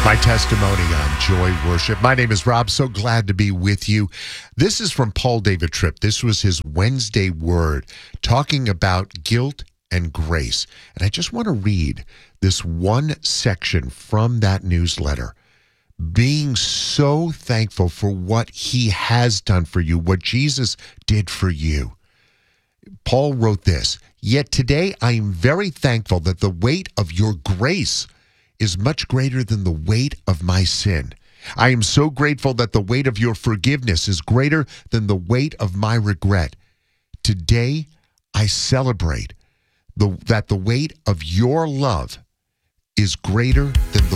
My testimony on Joy Worship. My name is Rob. So glad to be with you. This is from Paul David Tripp. This was his Wednesday word talking about guilt and grace. And I just want to read this one section from that newsletter. Being so thankful for what he has done for you, what Jesus did for you. Paul wrote this, "Yet today I am very thankful that the weight of your grace is much greater than the weight of my sin. I am so grateful that the weight of your forgiveness is greater than the weight of my regret. Today, I celebrate that the weight of your love is greater than the